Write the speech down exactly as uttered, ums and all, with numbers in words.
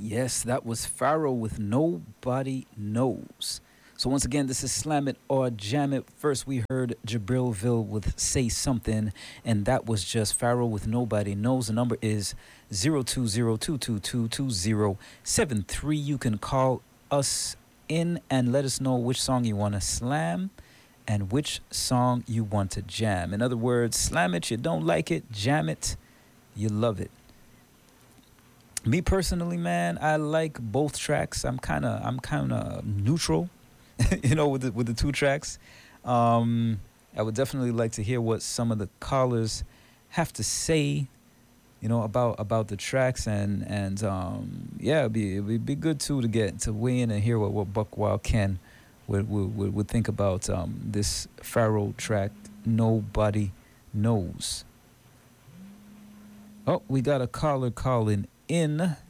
Yes, that was Pharaoh with Nobody Knows. So once again, this is Slam It or Jam It. First, we heard Jabrilville with Say Something, and that was just Pharaoh with Nobody Knows. The number is zero two zero two two two two zero seven three. You can call us in and let us know which song you want to slam and which song you want to jam. In other words, slam it, you don't like it, jam it, you love it. Me personally, man, I like both tracks. I'm kind of I'm kind of neutral, you know, with the, with the two tracks. Um, I would definitely like to hear what some of the callers have to say, you know, about about the tracks, and and um, yeah, it'd be it'd be good too to get to weigh in and hear what what Buck Wild Ken would would, would, would think about um, this Pharaoh track. Nobody knows. Oh, we got a caller calling in.